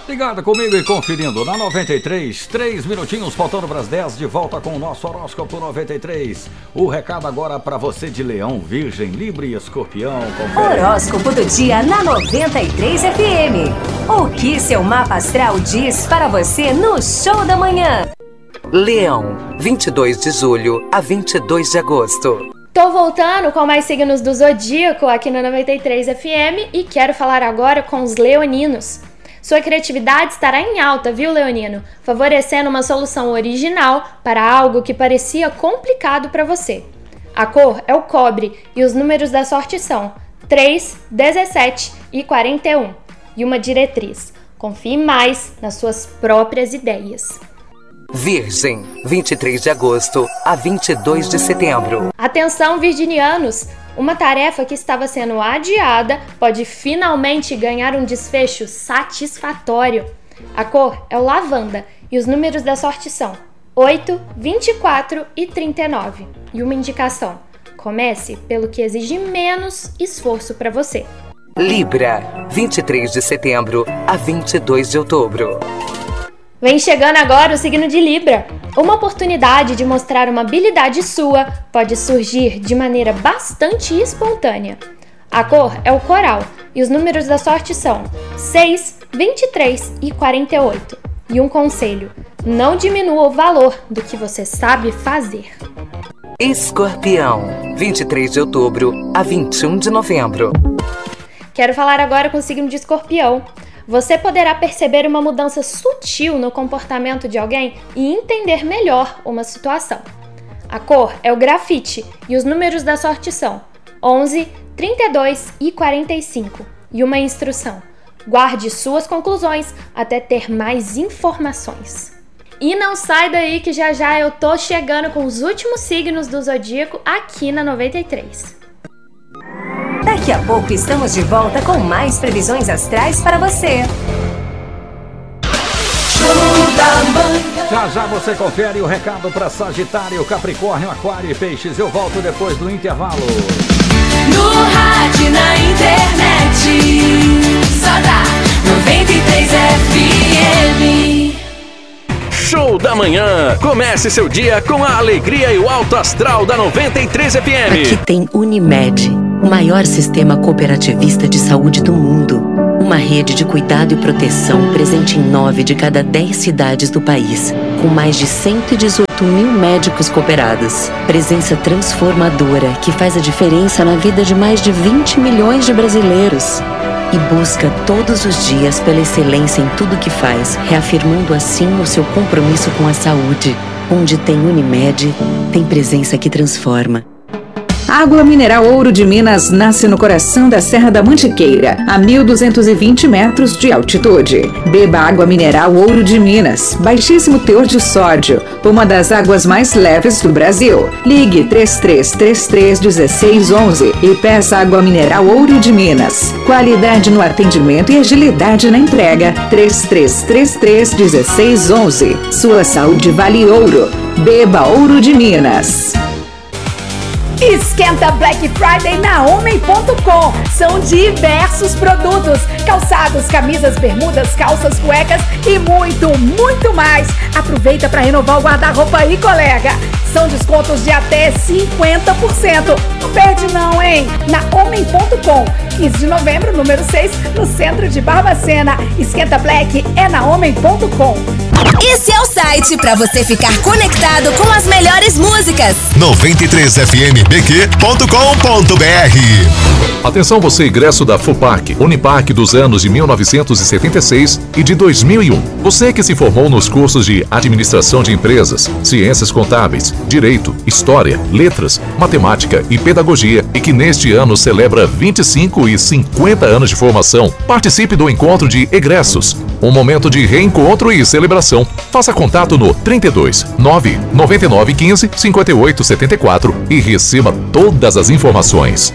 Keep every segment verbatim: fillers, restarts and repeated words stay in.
Ligado comigo e conferindo na noventa e três, três minutinhos faltando para as dez, de volta com o nosso horóscopo noventa e três. O recado agora para você de Leão, Virgem, Libra e Escorpião. Confere. Horóscopo do dia na noventa e três F M. O que seu mapa astral diz para você no Show da Manhã? Leão, vinte e dois de julho a vinte e dois de agosto. Tô voltando com mais signos do Zodíaco aqui na noventa e três F M e quero falar agora com os leoninos. Sua criatividade estará em alta, viu, leonino? Favorecendo uma solução original para algo que parecia complicado para você. A cor é o cobre e os números da sorte são três, dezessete e quarenta e um. E uma diretriz: confie mais nas suas próprias ideias. Virgem, vinte e três de agosto a vinte e dois de setembro. Atenção, virginianos! Uma tarefa que estava sendo adiada pode finalmente ganhar um desfecho satisfatório. A cor é o lavanda e os números da sorte são oito, vinte e quatro e trinta e nove. E uma indicação: comece pelo que exige menos esforço para você. Libra, vinte e três de setembro a vinte e dois de outubro. Vem chegando agora o signo de Libra. Uma oportunidade de mostrar uma habilidade sua pode surgir de maneira bastante espontânea. A cor é o coral e os números da sorte são seis, vinte e três e quarenta e oito. E um conselho: não diminua o valor do que você sabe fazer. Escorpião, vinte e três de outubro a vinte e um de novembro. Quero falar agora com o signo de Escorpião. Você poderá perceber uma mudança sutil no comportamento de alguém e entender melhor uma situação. A cor é o grafite e os números da sorte são onze, trinta e dois e quarenta e cinco. E uma instrução: guarde suas conclusões até ter mais informações. E não sai daí que já já eu tô chegando com os últimos signos do Zodíaco aqui na noventa e três. Daqui a pouco estamos de volta com mais previsões astrais para você. Show da Manhã. Já já você confere o recado para Sagitário, Capricórnio, Aquário e Peixes. Eu volto depois do intervalo. No rádio, na internet, só dá noventa e três F M. Show da Manhã. Comece seu dia com a alegria e o alto astral da noventa e três F M. Aqui tem Unimed, o maior sistema cooperativista de saúde do mundo. Uma rede de cuidado e proteção presente em nove de cada dez cidades do país, com mais de cento e dezoito mil médicos cooperados. Presença transformadora que faz a diferença na vida de mais de vinte milhões de brasileiros. E busca todos os dias pela excelência em tudo que faz, reafirmando assim o seu compromisso com a saúde. Onde tem Unimed, tem presença que transforma. Água mineral Ouro de Minas nasce no coração da Serra da Mantiqueira, a mil duzentos e vinte metros de altitude. Beba água mineral Ouro de Minas, baixíssimo teor de sódio, uma das águas mais leves do Brasil. Ligue três três três três, um seis um um e peça água mineral Ouro de Minas. Qualidade no atendimento e agilidade na entrega. três três três três, um seis um um. Sua saúde vale ouro. Beba Ouro de Minas. Esquenta Black Friday na homem ponto com. São diversos produtos: calçados, camisas, bermudas, calças, cuecas e muito, muito mais. Aproveita para renovar o guarda-roupa aí, colega. São descontos de até cinquenta por cento. Não perde não, hein? Na homem ponto com. quinze de novembro, número seis, no centro de Barbacena. Esquenta Black é na homem ponto com. Esse é o site para você ficar conectado com as melhores músicas. noventa e três F M B Q ponto com ponto B R. Atenção você, ingresso da FUPAC, Unipac dos anos de mil novecentos e setenta e seis e de dois mil e um. Você que se formou nos cursos de Administração de Empresas, Ciências Contábeis, Direito, História, Letras, Matemática e Pedagogia e que neste ano celebra vinte e cinco e cinquenta anos de formação, participe do encontro de egressos. Um momento de reencontro e celebração. Faça contato no trinta e dois, nove, noventa e nove, quinze, cinquenta e oito, setenta e quatro e receba todas as informações.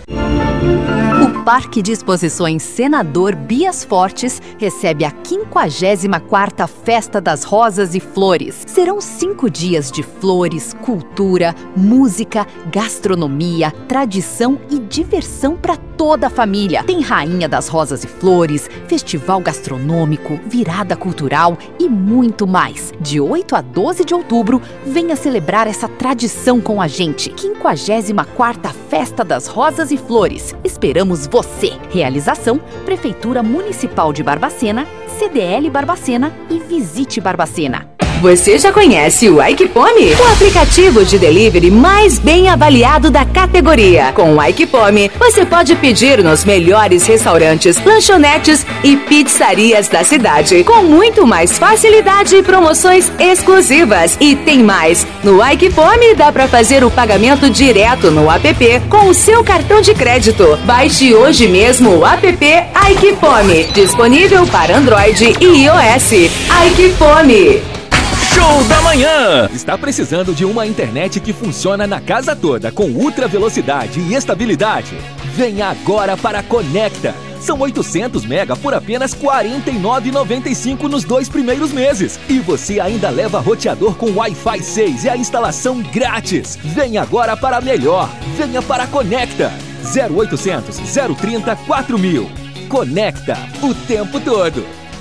O Parque de Exposições Senador Bias Fortes recebe a quinquagésima quarta Festa das Rosas e Flores. Serão cinco dias de flores, cultura, música, gastronomia, tradição e diversão para toda a família. Tem Rainha das Rosas e Flores, festival gastronômico, virada cultural e muito mais. De oito a doze de outubro, venha celebrar essa tradição com a gente. quinquagésima quarta Festa das Rosas e Flores. Esperamos você. Realização: Prefeitura Municipal de Barbacena, C D L Barbacena e Visite Barbacena. Você já conhece o Aikipome? O aplicativo de delivery mais bem avaliado da categoria. Com o Aikipome, você pode pedir nos melhores restaurantes, lanchonetes e pizzarias da cidade, com muito mais facilidade e promoções exclusivas. E tem mais! No Aikipome dá para fazer o pagamento direto no app com o seu cartão de crédito. Baixe hoje mesmo o app Aikipome, disponível para Android e iOS. Aikipome. Show da Manhã! Está precisando de uma internet que funciona na casa toda com ultra velocidade e estabilidade? Venha agora para a Conecta. São oitocentos mega por apenas quarenta e nove reais e noventa e cinco centavos nos dois primeiros meses. E você ainda leva roteador com Wi-Fi seis e a instalação grátis. Venha agora para a melhor. Venha para a Conecta. zero oitocentos, zero trinta, quatro mil. Conecta o tempo todo.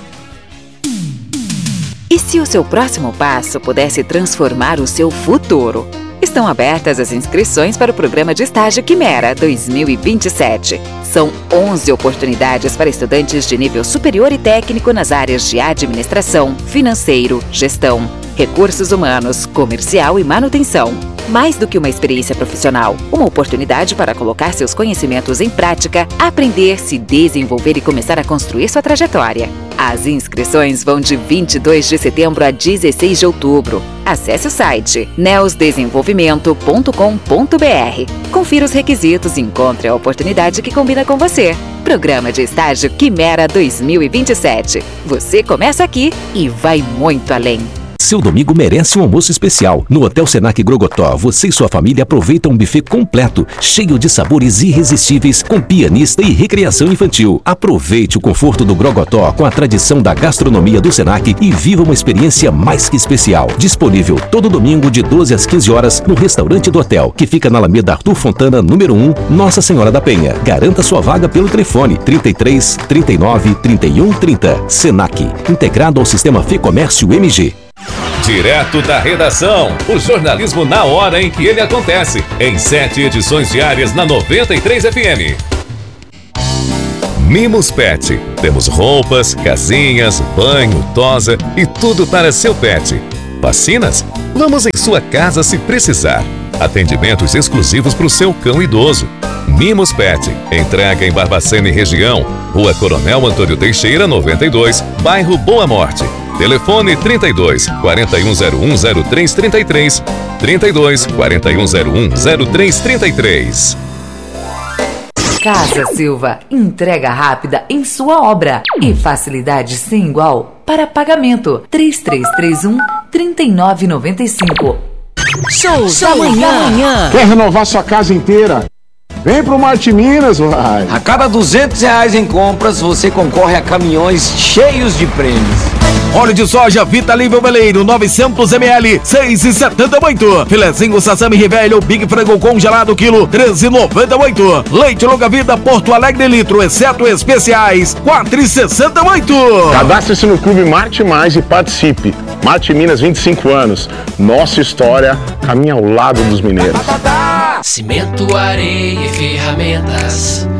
E se o seu próximo passo pudesse transformar o seu futuro? Estão abertas as inscrições para o programa de estágio Quimera dois mil e vinte e sete. São onze oportunidades para estudantes de nível superior e técnico nas áreas de administração, financeiro, gestão, recursos humanos, comercial e manutenção. Mais do que uma experiência profissional, uma oportunidade para colocar seus conhecimentos em prática, aprender, se desenvolver e começar a construir sua trajetória. As inscrições vão de vinte e dois de setembro a dezesseis de outubro. Acesse o site neos desenvolvimento ponto com ponto b r. Confira os requisitos e encontre a oportunidade que combina com você. Programa de estágio Quimera dois mil e vinte e sete. Você começa aqui e vai muito além. Seu domingo merece um almoço especial. No Hotel Senac Grogotó, você e sua família aproveitam um buffet completo, cheio de sabores irresistíveis, com pianista e recreação infantil. Aproveite o conforto do Grogotó com a tradição da gastronomia do Senac e viva uma experiência mais que especial. Disponível todo domingo de doze às quinze horas no restaurante do hotel, que fica na Alameda Arthur Fontana, número um, Nossa Senhora da Penha. Garanta sua vaga pelo telefone trinta e três, trinta e nove, trinta e um, trinta. Senac, integrado ao sistema Fê Comércio M G. Direto da redação, o jornalismo na hora em que ele acontece, em sete edições diárias na noventa e três F M. Mimos Pet. Temos roupas, casinhas, banho, tosa e tudo para seu pet. Vacinas? Vamos em sua casa se precisar. Atendimentos exclusivos para o seu cão idoso. Mimos Pet. Entrega em Barbacena e região. Rua Coronel Antônio Teixeira, noventa e dois, bairro Boa Morte. Telefone trinta e dois, quarenta e um zero um, zero três trinta e três, trinta e dois, quarenta e um zero um, zero três trinta e três. Casa Silva, entrega rápida em sua obra e facilidade sem igual para pagamento. três três três um, três nove nove cinco. Show, Show da manhã. da manhã. Quer renovar sua casa inteira? Vem pro Marte Minas, vai. A cada duzentos reais em compras, você concorre a caminhões cheios de prêmios. Óleo de soja Vita Livre Meleiro, novecentos mililitros, seis reais e setenta e oito. Filezinho Sassami Rivelho, Big Frango congelado, quilo, treze reais e noventa e oito. Leite Longa Vida Porto Alegre litro, exceto especiais, quatro reais e sessenta e oito. Cadastre-se no Clube Marte Mais e participe. Marte Minas, vinte e cinco anos. Nossa história caminha ao lado dos mineiros. Cimento, areia e ferramentas.